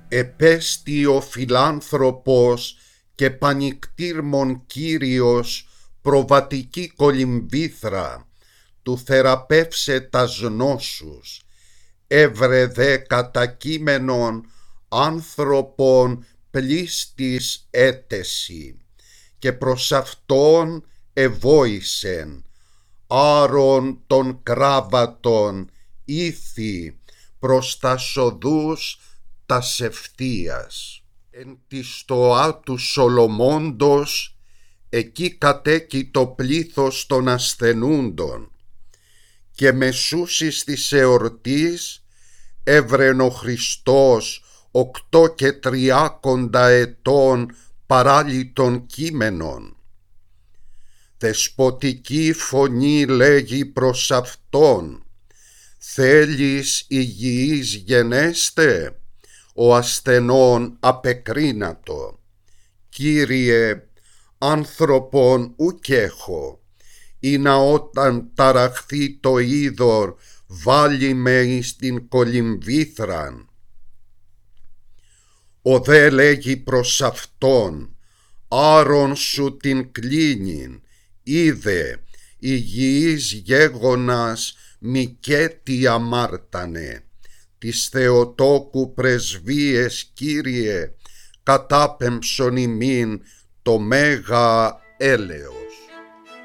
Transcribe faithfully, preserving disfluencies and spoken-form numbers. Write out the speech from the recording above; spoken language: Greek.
Επέστη ο φιλάνθρωπος και πανικτήρμον Κύριος προβατική κολυμβήθρα, του θεραπεύσε τας νόσους, έβρε δε κατακείμενον άνθρωπον πλήστης έτεση, και προς αυτόν εβόησεν, άρων των κράβατων ήθη προς τας οδούς τας ευθείας. Εν τη στοά του Σολομώντος, εκεί κατέκει το πλήθος των ασθενούντων, και μεσούσης της εορτής έβρεν ο Χριστός οκτώ και τριάκοντα ετών παράλυτον κείμενον. Δεσποτική φωνή λέγει προς αυτόν, θέλεις υγιής γενέστε? Ο ασθενών απεκρίνατο, Κύριε, άνθρωπον ουκ έχω, ή να όταν ταραχθεί το είδωρ βάλει με εις την κολυμβήθραν. Ο δε λέγει προς αυτόν, άρον σου την κλίνην, είδε, υγιής γέγονας μικέτι αμάρτανε. Της Θεοτόκου πρεσβείες, Κύριε, κατάπεμψον ημίν το μέγα έλεος.